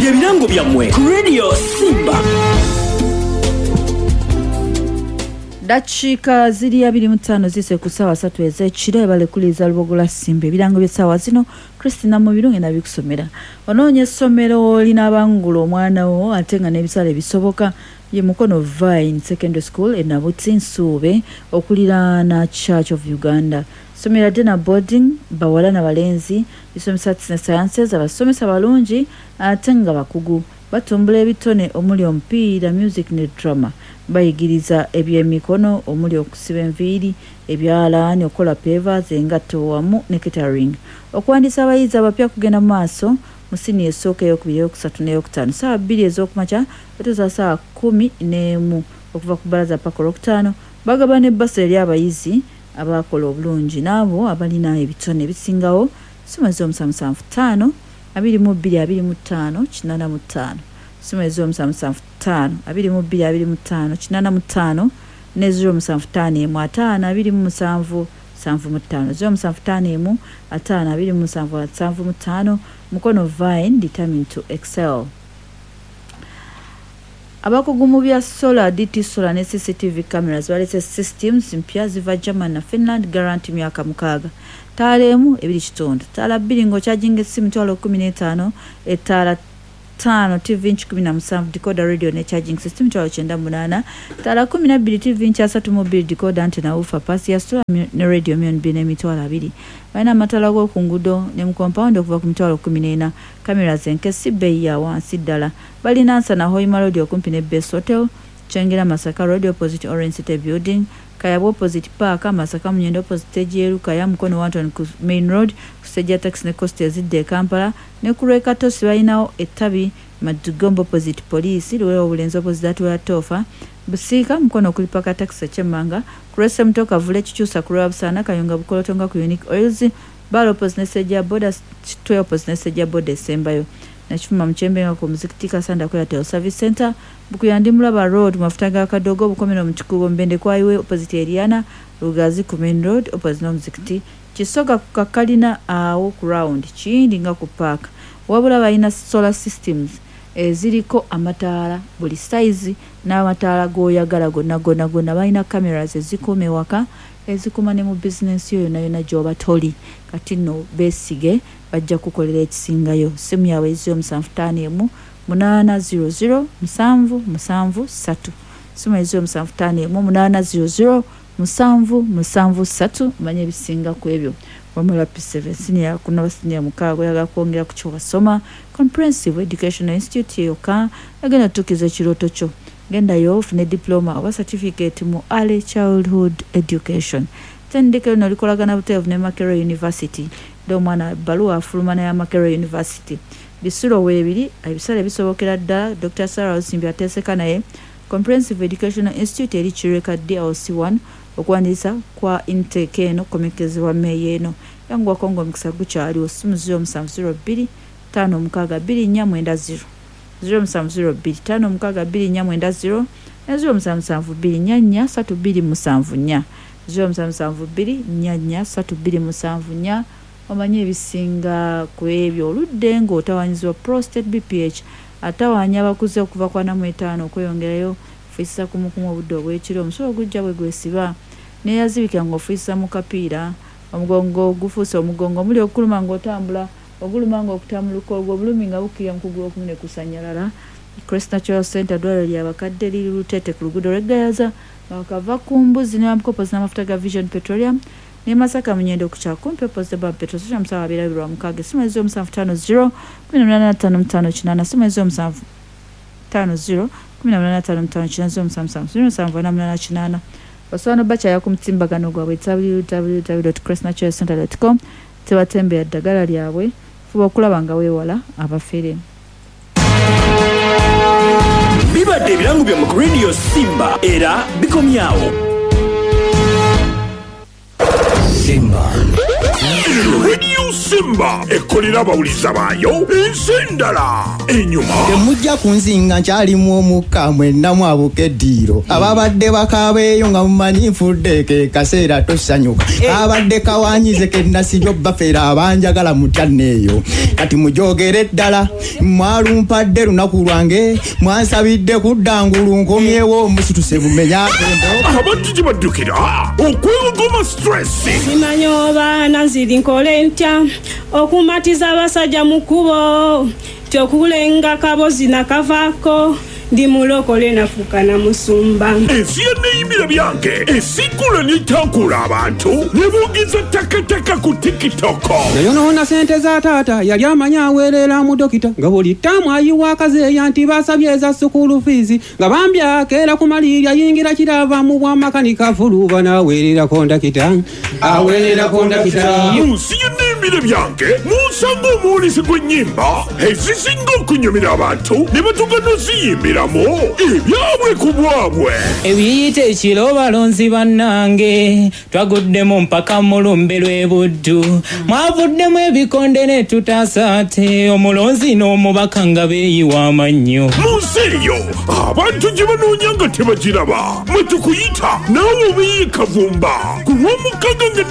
Bibadde ebirango byammwe ku Radio Simba. Dakiika ziri 25 zise ku ssaawa 3 ez'ekiro ebalekuliza Lubogola Simba. Ebirango by'essaawa zino Christina Mubirungi nabikusomera. Onoonya essomero linaabangulo omwana wo ate nga n'ebisale bisoboka ye Mukono Vine Secondary School e Nabutsi Nsuube okuliraana Church of Uganda. Somera Dena Boarding bawala na balenzi isomesa sciences abasomesa balungi ate nga bakugu batumbula ebitone omuli omupiira, music ne drama. Bayigiriza ebyemikono omuli okusiba enviiri, ebyalaani, okola pavers, engatto wamu ne catering. Okuwandiisa abayizi abapya kugenda mu maaso mu siniya esooka ey'okubiri, eyokusatu n'eyokutaano ssaawa 2 ez'okumakya otuusa ssaawa 11 okuva ku bbalaza paka olwokutaano. Bagaba ne bbasi eri abayizi abakola obulungi n'abo abalina ebitone ebisingawo. Somero 0775 2225 85 Somero 0775 2225 85 ne 0755 0755 5 Mukono Vine determined to excel. Abakugu mu bya solar, DT solar ne CCTV cameras balese systems mpya ziva Germany na Finland, guarantee myaka 6. Taalemu 2 taala 2 ngo charging essimu 15 etaala 5 TV inch 17 decoder radio ne charging system 98 taala 12 TV inch 3 mobile decoder antenna woofer pass ya solar ne radio million 2 baina matala go ku ngudo ne mu compound okuva ku 14 cameras enkesi bei ya wansi ddala balina ansa na Hoima Road okumpi ne Best Hotel, Chengera Masaka Road opposite Orange City Building, Kayabo opposite Park, Masaka Munyendo opposite Jeru, Kaya Mukono Wanton Main Road, Kuseja Taxi ne Coast ezidde Kampala, ne Kureka Tosi balinawo ettabi Madugombo opposite Police, Luweero Obulenzi opposite Atwala Tofa, Busika Mukono kulipaka taxi Chemanga, Kuresa Mtoka Vule Chichusa Kurwa Busana, Kayunga Bukolotonga ku Unique Oils, Balo opposite Seja Boda, 12 opposite Seja Boda Sembayo. Nachuma mchembe nga ku muzikiti Kasanda kwa Hotel Service Center, Bukuyandimulaba Road, mafuta ga Kadogo, Bukomero Mchikubo Mbende kwa Highway opposite Eliana, Rugazi ku Main Road opposite no muzikiti, Kisoga ku Kakalina walk round, Kiyindi nga ku Park. Wabula balina solar systems ziriko amataala buli size n'amataala g'oyagala gonna balina cameras ezikuuma waka ezikuma ne mu business yo yonna gy'oba toli. Kati nno beesige bajja kukolera ekisingayo. Simu yaabwe 0751 800 773 simu 0751 800 manye ebisinga ku ebyo. Wamala P7 senior kuna basiniya mukaago yaga kwongera ku kyo wasoma Comprehensive Educational Institute yoka agenda tukiza ekiroto kyo genda yo ofune diploma oba certificate mu early childhood education. Tendeke no likolagana butevu ne Makerere University do mwana baluwa afulumana ya Makerere University bisulo webiri ebisale bisobokera ddala. Dr. Sarah Osimbi ateseka naye Comprehensive Educational Institute eri kireka DLC1 okuwandiisa kwa intake eno komekezebwa Mei eno yangu wakongo mkisa gukyali osimu 0702 562 490 0702 562 490 0772 327 0772 omanye ebisinga ku ebyo. Oludde ng'otawanyizibwa prostate BPH atawanya abakuze okuva kwa 45 okweyongerayo ofisa kumukumu obudde obw'ekiro omusobo gujja bwe gwesiba neyazibika ng'ofisa mu kapiira omugongo gufuuse omugongo omuli okuluma ng'otambula oguluma ng'okutambuluka ogwo obulumi nga bukirya mu kugulu okumu ne kusanyalala. Crest Natural Center dwaliro ly'abakadde liri Lutete ku luguudo lw'Eggayaza bakava ku mbuzi n'amukopozi n'amafuta ga Vision Petroleum ne Masaka Munyendo ku kyakumpi opposite Bab Petrol Station musawa abirabirwa mukaaga simu 0750 1855 simu 0750 1855 Baswana bacha ya kumtimbagano gwabwe www.crestnaturalcenter.com tebatembera ddagala lyabwe fuba okulaba nga weewala abafere. Bibadde ebirango bya mu Radio Simba era bikomyawo. Simba Radio Simba ekolera abawuliza baayo ensendala enyuma temujja kunzinga nkyalimu omukka mwenna mwabuka eddiiro ababadde bakabeeyo nga mumanyi nfudde ke kaseera tosanyuka abadde kawanyize ke nasibyo bafeera abanjagala mutyanneeyo kati mujogere ddala mwalumpadde lunaku lwange mwansabidde kuddangulu nkomyewo musituse bumenya abantu gye baddukira okwewogoma stress simanyi oba nanziri nkole ntya okumatiza abasajja mu kkubo tyokulenga kabozi nakavaako ndi mulokole nafuuka na musumba ensi yenneeyimira byange esikula n'etankula abantu ne boogeza takataka ku tikitoko nayonoona sente za taata yali amanya aweerera mu dokita nga buli ttaamu ayiwa akazeeya nti baasabye eza sukulu fiizi nga bambi akeera ku malirya yingira kirava mu bwamakanika fuluba n'aweerera kondakita mu nsi yenneeyimira byange munsanga omuwulisi gw'ennyimba ezisinga okunyumira abantu ne batugana oziyimbira ebyabwe ku bwabwe ebiyita ekiro balonzi bannange twaguddemu mpaka mulumbe lw'ebuddu mwavuddemu ebikonde ne tutasaate omulonzi n'omubaka nga beeyiwa amannyo mu nsi eyo abantu gye banoonya nga tebagiraba mwe tukuyita naawe obeeyi kavumba ku lw'omukaaga nga